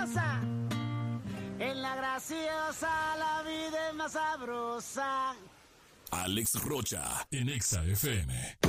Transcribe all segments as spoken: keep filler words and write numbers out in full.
graciosa. En la graciosa la vida es más sabrosa. Alex Rocha, en Exa F M.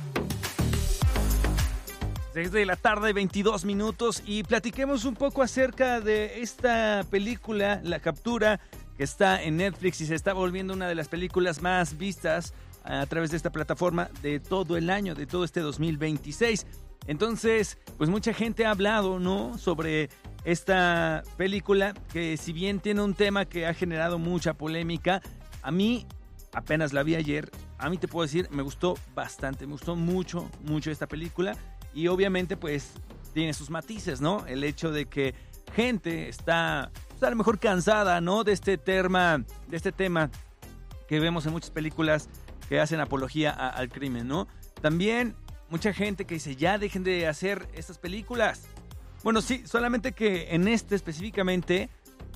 seis de la tarde, veintidós minutos, y platiquemos un poco acerca de esta película, La Captura, que está en Netflix y se está volviendo una de las películas más vistas a través de esta plataforma de todo el año, de todo este dos mil veintiséis. Entonces, pues mucha gente ha hablado, ¿no?, sobre esta película, que si bien tiene un tema que ha generado mucha polémica, a mí, apenas la vi ayer, a mí te puedo decir, me gustó bastante, me gustó mucho, mucho esta película. Y obviamente pues tiene sus matices, ¿no? El hecho de que gente está, pues, a lo mejor cansada, ¿no?, de este tema, de este tema que vemos en muchas películas que hacen apología a, al crimen, ¿no? También mucha gente que dice, ya dejen de hacer estas películas. Bueno, sí, solamente que en este específicamente,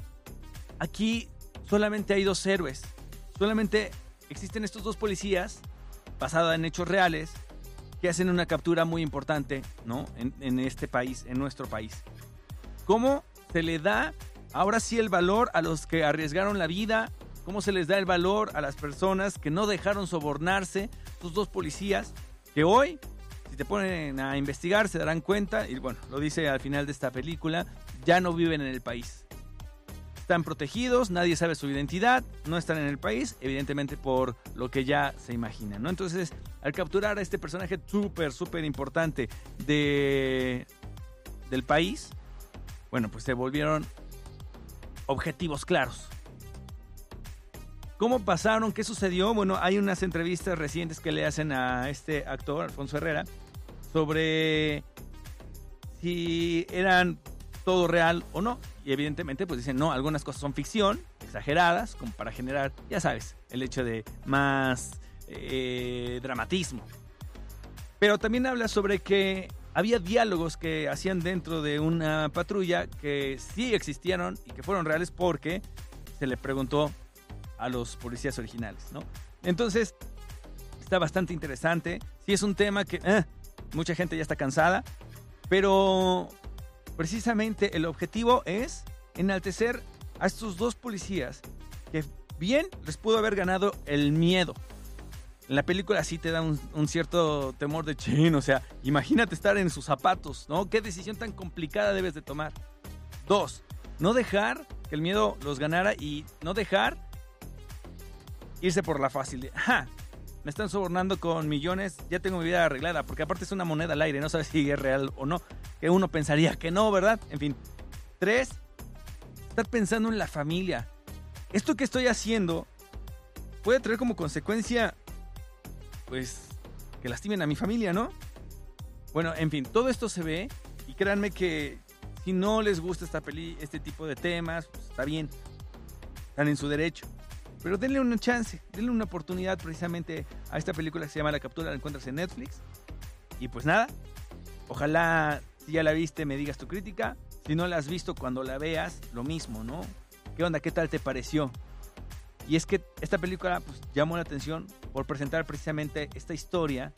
aquí solamente hay dos héroes. Solamente existen estos dos policías, basada en hechos reales, que hacen una captura muy importante, ¿no?, en, en este país, en nuestro país. ¿Cómo se le da ahora sí el valor a los que arriesgaron la vida? ¿Cómo se les da el valor a las personas que no dejaron sobornarse? Estos dos policías que hoy, si te ponen a investigar, se darán cuenta, y bueno, lo dice al final de esta película, ya no viven en el país. Están protegidos, nadie sabe su identidad, no están en el país, evidentemente por lo que ya se imaginan, ¿no? Entonces, al capturar a este personaje súper, súper importante de, del país, bueno, pues se volvieron objetivos claros. ¿Cómo pasaron? ¿Qué sucedió? Bueno, hay unas entrevistas recientes que le hacen a este actor, Alfonso Herrera, sobre si eran todo real o no. Y evidentemente pues dicen, no, algunas cosas son ficción, exageradas, como para generar, ya sabes, el hecho de más eh, dramatismo. Pero también habla sobre que había diálogos que hacían dentro de una patrulla que sí existieron y que fueron reales porque se le preguntó a los policías originales, ¿no? Entonces, está bastante interesante. Sí es un tema que eh, mucha gente ya está cansada, pero precisamente el objetivo es enaltecer a estos dos policías que bien les pudo haber ganado el miedo. En la película sí te da un, un cierto temor de chin, o sea, imagínate estar en sus zapatos, ¿no? ¿Qué decisión tan complicada debes de tomar? Dos, no dejar que el miedo los ganara y no dejar irse por la fácil de, ¡ja! Me están sobornando con millones, ya tengo mi vida arreglada, porque aparte es una moneda al aire, no sabes si es real o no, que uno pensaría que no, ¿verdad? En fin. Tres, estar pensando en la familia. Esto que estoy haciendo puede traer como consecuencia, pues, que lastimen a mi familia, ¿no? Bueno, en fin, todo esto se ve, y créanme que si no les gusta esta peli, este tipo de temas, pues está bien, están en su derecho. Pero denle una chance, denle una oportunidad precisamente a esta película que se llama La Captura, la encuentras en Netflix. Y pues nada, ojalá si ya la viste me digas tu crítica. Si no la has visto, cuando la veas, lo mismo, ¿no? ¿Qué onda? ¿Qué tal te pareció? Y es que esta película pues, llamó la atención por presentar precisamente esta historia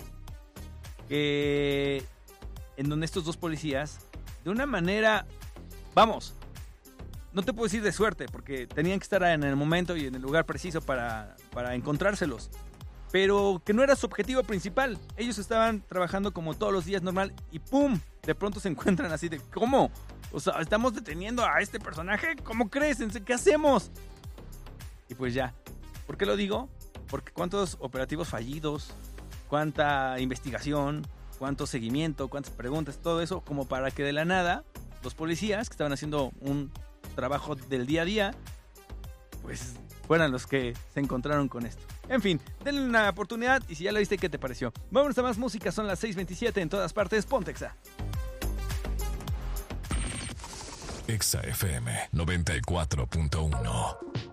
que, en donde estos dos policías, de una manera, vamos, no te puedo decir de suerte, porque tenían que estar en el momento y en el lugar preciso para, para encontrárselos. Pero que no era su objetivo principal. Ellos estaban trabajando como todos los días normal y ¡pum! De pronto se encuentran así de ¿cómo? O sea, estamos deteniendo a este personaje. ¿Cómo crees? ¿Qué hacemos? Y pues ya. ¿Por qué lo digo? Porque cuántos operativos fallidos, cuánta investigación, cuánto seguimiento, cuántas preguntas, todo eso, como para que de la nada los policías que estaban haciendo un trabajo del día a día, pues fueran los que se encontraron con esto. En fin, denle una oportunidad y si ya lo viste, ¿qué te pareció? Vámonos a más música, son las seis veintisiete en todas partes, ponte Exa. Exa F M noventa y cuatro punto uno.